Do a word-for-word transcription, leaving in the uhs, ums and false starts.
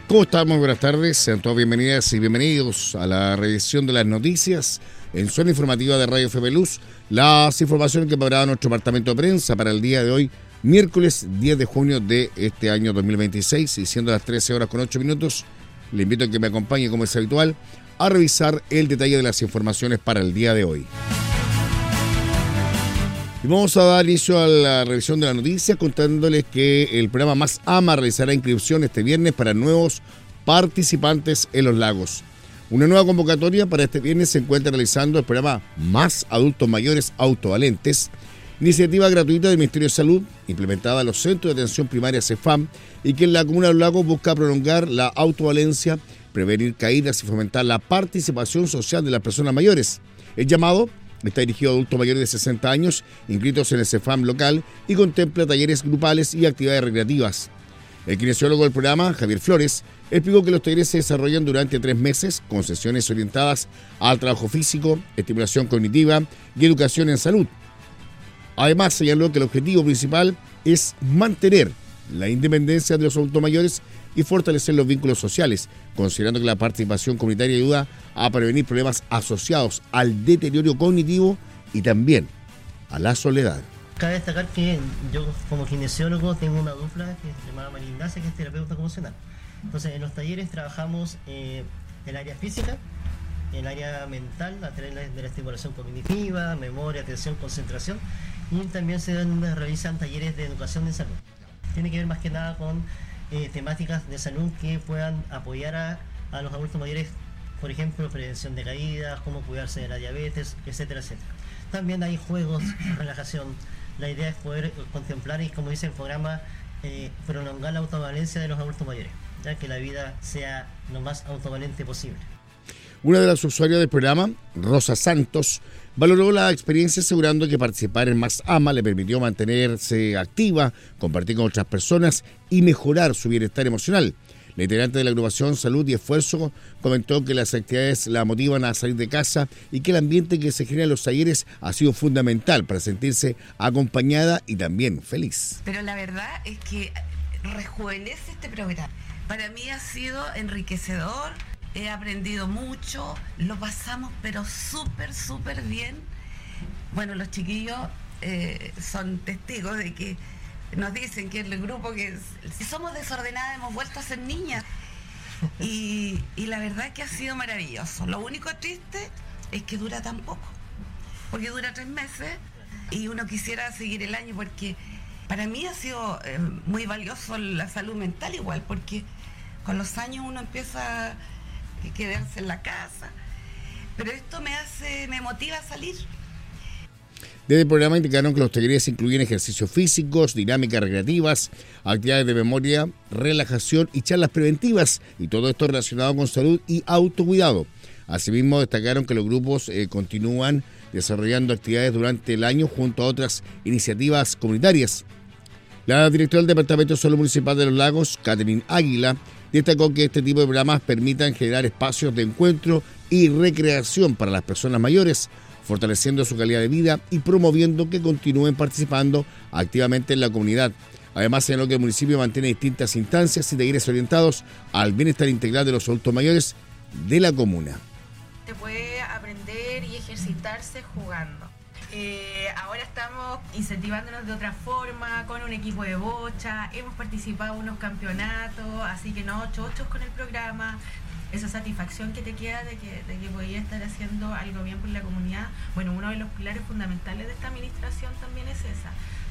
¿Cómo estamos? Buenas tardes, sean todos bienvenidas y bienvenidos a la revisión de las noticias en Zona Informativa de Radio F M Luz. Las informaciones que preparaba nuestro departamento de prensa para el día de hoy, miércoles diez de junio de este año dos mil veintiséis, y siendo las trece horas con ocho minutos, le invito a que me acompañe, como es habitual, a revisar el detalle de las informaciones para el día de hoy. Y vamos a dar inicio a la revisión de la noticia contándoles que el programa Más Ama realizará inscripción este viernes para nuevos participantes en los lagos. Una nueva convocatoria para este viernes se encuentra realizando el programa Más Adultos Mayores Autovalentes, iniciativa gratuita del Ministerio de Salud implementada en los centros de atención primaria CEFAM, y que en la comuna de Los Lagos busca prolongar la autovalencia, prevenir caídas y fomentar la participación social de las personas mayores. El llamado está dirigido a adultos mayores de sesenta años inscritos en el CEFAM local y contempla talleres grupales y actividades recreativas. El kinesiólogo del programa, Javier Flores, explicó que los talleres se desarrollan durante tres meses con sesiones orientadas al trabajo físico, estimulación cognitiva y educación en salud. Además, señaló que el objetivo principal es mantener la independencia de los adultos mayores y fortalecer los vínculos sociales, considerando que la participación comunitaria ayuda a prevenir problemas asociados al deterioro cognitivo y también a la soledad. Cabe destacar que yo, como kinesiólogo, tengo una dupla que se llama María Ignacia, que es terapeuta ocupacional. Entonces, en los talleres trabajamos eh, el área física, el área mental, a través de la estimulación cognitiva, memoria, atención, concentración, y también se dan, realizan talleres de educación en salud. Tiene que ver más que nada con eh, temáticas de salud que puedan apoyar a, a los adultos mayores, por ejemplo, prevención de caídas, cómo cuidarse de la diabetes, etcétera, etcétera. También hay juegos, relajación. La idea es poder contemplar y, como dice el programa, eh, prolongar la autovalencia de los adultos mayores, ya que la vida sea lo más autovalente posible. Una de las usuarias del programa, Rosa Santos, valoró la experiencia asegurando que participar en Más Ama le permitió mantenerse activa, compartir con otras personas y mejorar su bienestar emocional. La integrante de la agrupación Salud y Esfuerzo comentó que las actividades la motivan a salir de casa y que el ambiente que se genera en los talleres ha sido fundamental para sentirse acompañada y también feliz. Pero la verdad es que rejuvenece este programa. Para mí ha sido enriquecedor, he aprendido mucho, lo pasamos pero súper, súper bien. Bueno, los chiquillos eh, son testigos de que nos dicen que el grupo que si somos desordenadas hemos vuelto a ser niñas y, y la verdad que ha sido maravilloso. Lo único triste es que dura tan poco, porque dura tres meses y uno quisiera seguir el año, porque para mí ha sido eh, muy valioso la salud mental igual, porque con los años uno empieza a quedarse en la casa, pero esto me hace, me motiva a salir. Desde el programa indicaron que los talleres incluyen ejercicios físicos, dinámicas recreativas, actividades de memoria, relajación y charlas preventivas, y todo esto relacionado con salud y autocuidado. Asimismo, destacaron que los grupos eh, continúan desarrollando actividades durante el año junto a otras iniciativas comunitarias. La directora del Departamento de Salud Municipal de Los Lagos, Catherine Águila, destacó que este tipo de programas permitan generar espacios de encuentro y recreación para las personas mayores, fortaleciendo su calidad de vida y promoviendo que continúen participando activamente en la comunidad. Además, señaló que el municipio mantiene distintas instancias y talleres orientados al bienestar integral de los adultos mayores de la comuna. Se puede aprender y ejercitarse jugando. Eh, ahora estamos incentivándonos de otra forma, con un equipo de bocha, hemos participado en unos campeonatos, así que no, chochos con el programa. Esa satisfacción que te queda de que, de que podías estar haciendo algo bien por la comunidad. Bueno, uno de los pilares fundamentales de esta administración también es esa,